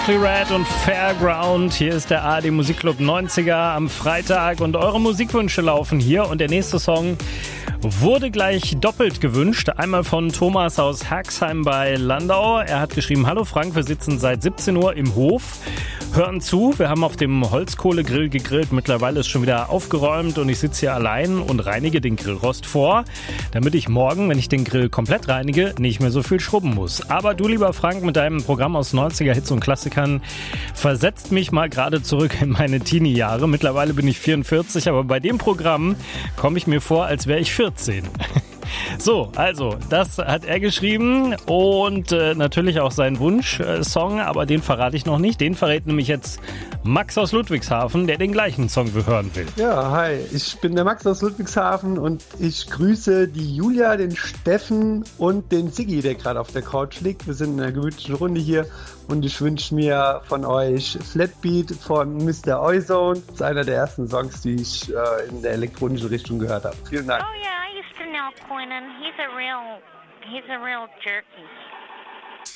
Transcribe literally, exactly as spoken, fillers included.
Simply Red und Fairground. Hier ist der A R D Musikclub neunziger am Freitag und eure Musikwünsche laufen hier. Und der nächste Song wurde gleich doppelt gewünscht. Einmal von Thomas aus Herxheim bei Landau. Er hat geschrieben: Hallo Frank, wir sitzen seit siebzehn Uhr im Hof. Hören zu, wir haben auf dem Holzkohlegrill gegrillt. Mittlerweile ist schon wieder aufgeräumt und ich sitze hier allein und reinige den Grillrost vor, damit ich morgen, wenn ich den Grill komplett reinige, nicht mehr so viel schrubben muss. Aber du, lieber Frank, mit deinem Programm aus neunziger Hits und Klassikern versetzt mich mal gerade zurück in meine Teenie-Jahre. Mittlerweile bin ich vierundvierzig, aber bei dem Programm komme ich mir vor, als wäre ich vierzehn. So, also, das hat er geschrieben und äh, natürlich auch seinen Wunsch-Song, aber den verrate ich noch nicht. Den verrät nämlich jetzt Max aus Ludwigshafen, der den gleichen Song hören will. Ja, hi, ich bin der Max aus Ludwigshafen und ich grüße die Julia, den Steffen und den Siggi, der gerade auf der Couch liegt. Wir sind in einer gemütlichen Runde hier und ich wünsche mir von euch Flatbeat von Mister Oizone. Das ist einer der ersten Songs, die ich äh, in der elektronischen Richtung gehört habe. Vielen Dank. Oh yeah, I used to know Quinnan. He's a real, he's a real jerky.